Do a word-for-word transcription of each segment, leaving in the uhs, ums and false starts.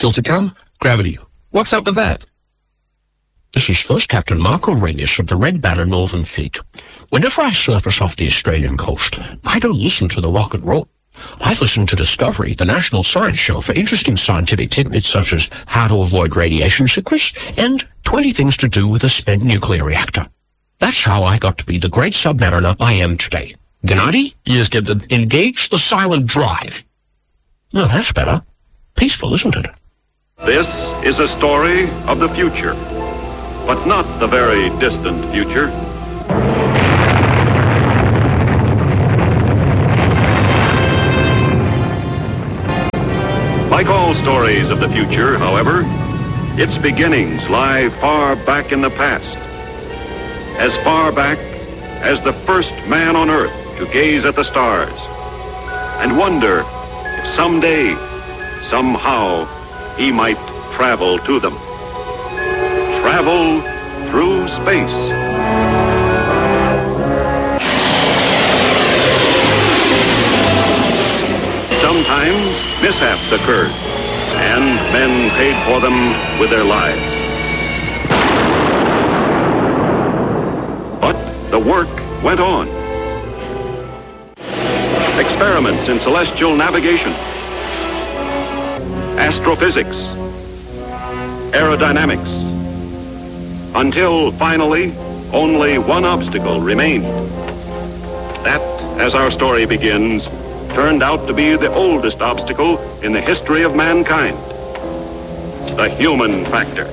Still to come, gravity. What's up with that? This is First Captain Mark Aurelius of the Red Banner Northern Fleet. Whenever I surface off the Australian coast, I don't listen to the rock and roll. I listen to Discovery, the national science show, for interesting scientific tidbits such as how to avoid radiation sickness and twenty things to do with a spent nuclear reactor. That's how I got to be the great submariner I am today. Gennady, you just get to engage the silent drive. No, that's better. Peaceful, isn't it? This is a story of the future, but not the very distant future. Like all stories of the future, however, its beginnings lie far back in the past. As far back as the first man on Earth to gaze at the stars and wonder if someday, somehow, he might travel to them. Travel through space. Sometimes mishaps occurred, and men paid for them with their lives. But the work went on. Experiments in celestial navigation, astrophysics, aerodynamics, until finally only one obstacle remained. That, as our story begins, turned out to be the oldest obstacle in the history of mankind: the human factor.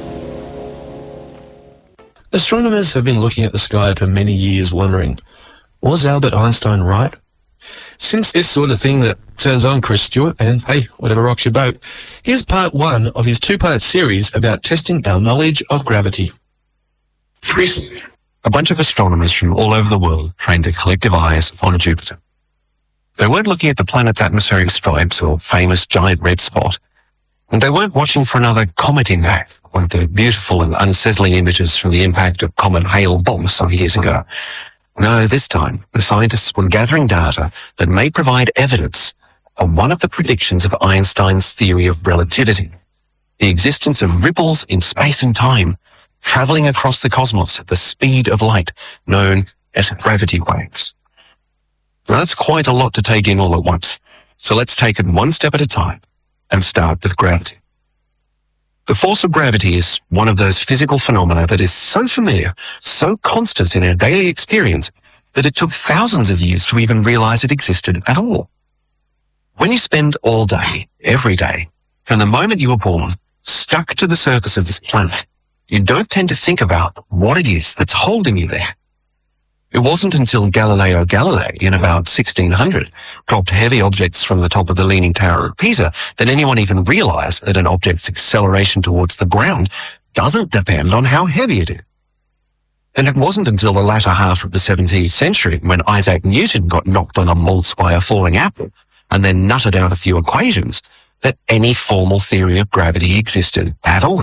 Astronomers have been looking at the sky for many years wondering, was Albert Einstein right? Since this sort of thing that turns on Chris Stewart, and hey, whatever rocks your boat, here's part one of his two-part series about testing our knowledge of gravity. Recently, a bunch of astronomers from all over the world trained their collective eyes on Jupiter. They weren't looking at the planet's atmospheric stripes or famous giant red spot, and they weren't watching for another comet impact, like the beautiful and unsettling images from the impact of Comet Hale-Bopp some years ago. No, this time, the scientists were gathering data that may provide evidence of one of the predictions of Einstein's theory of relativity, the existence of ripples in space and time, traveling across the cosmos at the speed of light, known as gravity waves. Now, that's quite a lot to take in all at once, so let's take it one step at a time and start with gravity. The force of gravity is one of those physical phenomena that is so familiar, so constant in our daily experience, that it took thousands of years to even realize it existed at all. When you spend all day, every day, from the moment you were born, stuck to the surface of this planet, you don't tend to think about what it is that's holding you there. It wasn't until Galileo Galilei in about sixteen hundred dropped heavy objects from the top of the Leaning Tower of Pisa that anyone even realized that an object's acceleration towards the ground doesn't depend on how heavy it is. And it wasn't until the latter half of the seventeenth century when Isaac Newton got knocked on a maltz by a falling apple and then nutted out a few equations that any formal theory of gravity existed at all.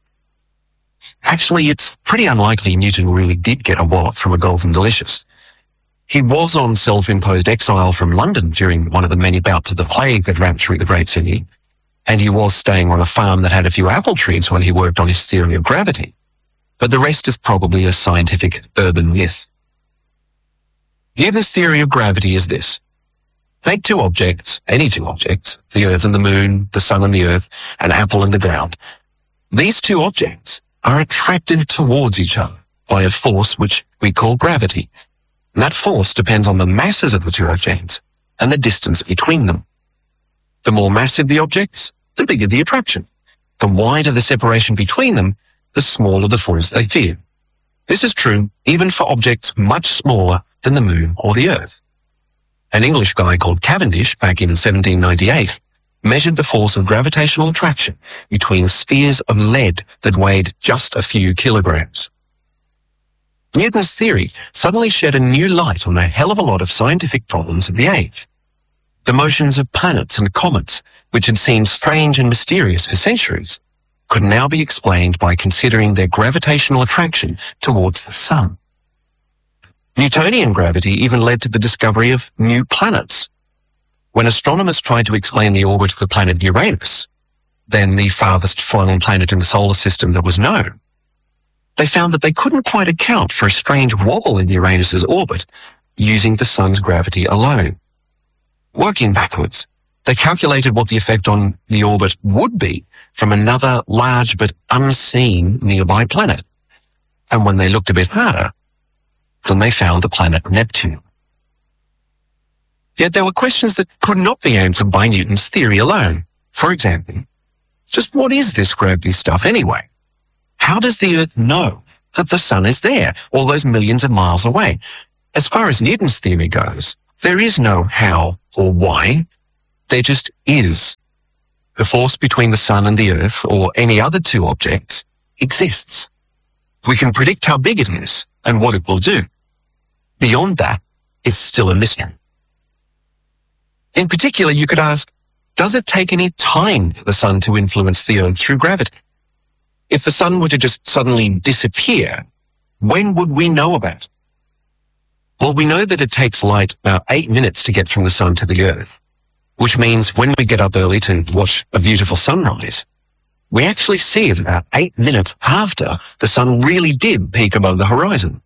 Actually, it's pretty unlikely Newton really did get a wallet from a Golden Delicious. He was on self-imposed exile from London during one of the many bouts of the plague that ran through the great city, and he was staying on a farm that had a few apple trees while he worked on his theory of gravity. But the rest is probably a scientific urban myth. Newton's theory of gravity is this. Take two objects, any two objects, the Earth and the Moon, the Sun and the Earth, an apple and the ground. These two objects are attracted towards each other by a force which we call gravity. And that force depends on the masses of the two objects and the distance between them. The more massive the objects, the bigger the attraction. The wider the separation between them, the smaller the force they feel. This is true even for objects much smaller than the Moon or the Earth. An English guy called Cavendish, back in seventeen ninety-eight, measured the force of gravitational attraction between spheres of lead that weighed just a few kilograms. Newton's theory suddenly shed a new light on a hell of a lot of scientific problems of the age. The motions of planets and comets, which had seemed strange and mysterious for centuries, could now be explained by considering their gravitational attraction towards the sun. Newtonian gravity even led to the discovery of new planets. When astronomers tried to explain the orbit of the planet Uranus, than the farthest flung planet in the solar system that was known, they found that they couldn't quite account for a strange wobble in Uranus's orbit using the sun's gravity alone. Working backwards, they calculated what the effect on the orbit would be from another large but unseen nearby planet. And when they looked a bit harder, then they found the planet Neptune. Yet there were questions that could not be answered by Newton's theory alone. For example, just what is this gravity stuff anyway? How does the Earth know that the sun is there, all those millions of miles away? As far as Newton's theory goes, there is no how or why. There just is. The force between the sun and the Earth, or any other two objects, exists. We can predict how big it is and what it will do. Beyond that, it's still a mystery. In particular, you could ask, does it take any time for the sun to influence the Earth through gravity? If the sun were to just suddenly disappear, when would we know about it? Well, we know that it takes light about eight minutes to get from the sun to the Earth, which means when we get up early to watch a beautiful sunrise, we actually see it about eight minutes after the sun really did peak above the horizon.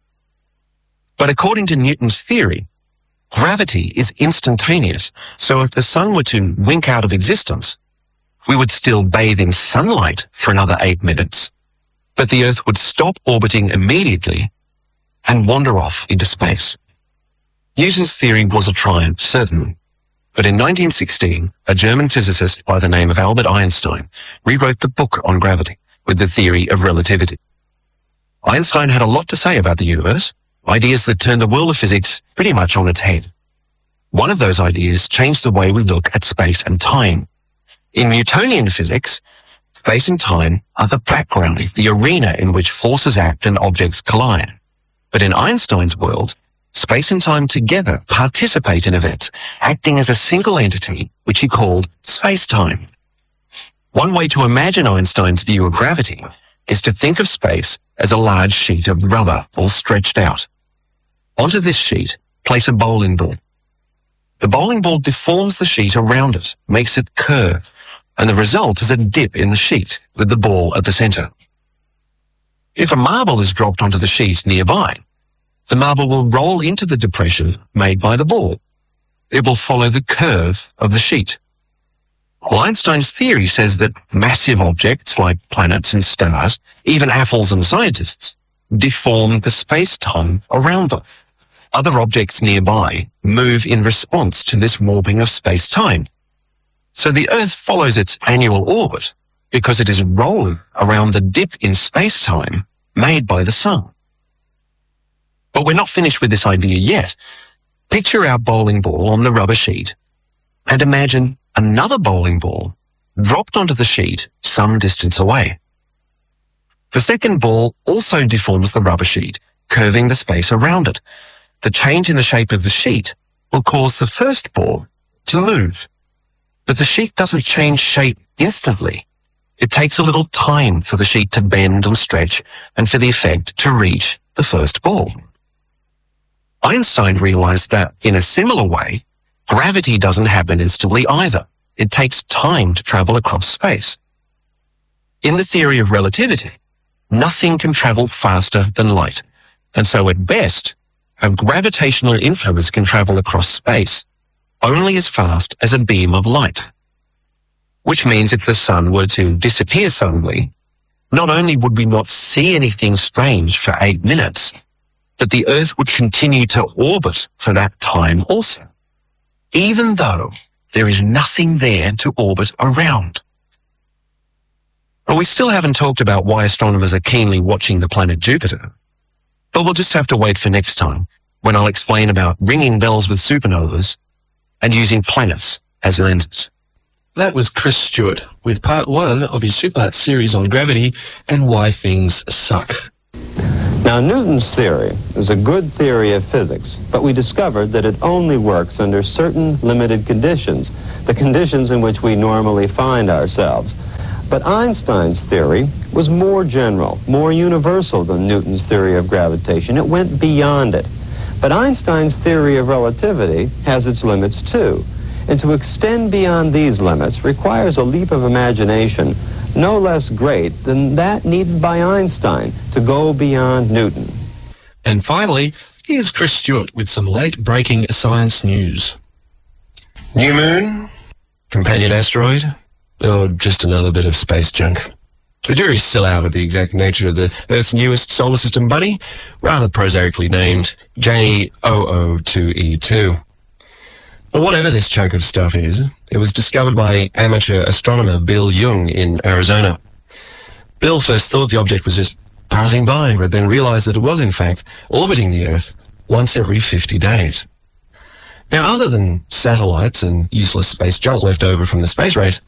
But according to Newton's theory, gravity is instantaneous, so if the sun were to wink out of existence, we would still bathe in sunlight for another eight minutes, but the Earth would stop orbiting immediately and wander off into space. Newton's theory was a triumph, certainly. But in nineteen sixteen, a German physicist by the name of Albert Einstein rewrote the book on gravity with the theory of relativity. Einstein had a lot to say about the universe, ideas that turned the world of physics pretty much on its head. One of those ideas changed the way we look at space and time. In Newtonian physics, space and time are the background, the arena in which forces act and objects collide. But in Einstein's world, space and time together participate in events, acting as a single entity, which he called space-time. One way to imagine Einstein's view of gravity is to think of space as a large sheet of rubber all stretched out. Onto this sheet, place a bowling ball. The bowling ball deforms the sheet around it, makes it curve, and the result is a dip in the sheet with the ball at the center. If a marble is dropped onto the sheet nearby, the marble will roll into the depression made by the ball. It will follow the curve of the sheet. Well, Einstein's theory says that massive objects like planets and stars, even apples and scientists, deform the space-time around them. Other objects nearby move in response to this warping of space-time. So the Earth follows its annual orbit because it is rolling around the dip in space-time made by the sun. But we're not finished with this idea yet. Picture our bowling ball on the rubber sheet and imagine another bowling ball dropped onto the sheet some distance away. The second ball also deforms the rubber sheet, curving the space around it. The change in the shape of the sheet will cause the first ball to move. But the sheet doesn't change shape instantly. It takes a little time for the sheet to bend and stretch and for the effect to reach the first ball. Einstein realized that, in a similar way, gravity doesn't happen instantly either. It takes time to travel across space. In the theory of relativity, nothing can travel faster than light, and so at best, a gravitational influence can travel across space only as fast as a beam of light. Which means if the sun were to disappear suddenly, not only would we not see anything strange for eight minutes, but the Earth would continue to orbit for that time also, even though there is nothing there to orbit around. Well, we still haven't talked about why astronomers are keenly watching the planet Jupiter, but we'll just have to wait for next time, when I'll explain about ringing bells with supernovas and using planets as lenses. That was Chris Stewart with part one of his two-part series on gravity and why things suck. Now, Newton's theory is a good theory of physics, but we discovered that it only works under certain limited conditions, the conditions in which we normally find ourselves. But Einstein's theory was more general, more universal than Newton's theory of gravitation. It went beyond it. But Einstein's theory of relativity has its limits too. And to extend beyond these limits requires a leap of imagination no less great than that needed by Einstein to go beyond Newton. And finally, here's Chris Stewart with some late-breaking science news. New moon? Companion asteroid? Or just another bit of space junk? The jury's still out of the exact nature of the Earth's newest solar system buddy, rather prosaically named J zero zero two E two. But whatever this chunk of stuff is, it was discovered by amateur astronomer Bill Young in Arizona. Bill first thought the object was just passing by, but then realized that it was in fact orbiting the Earth once every fifty days. Now, other than satellites and useless space junk left over from the space race,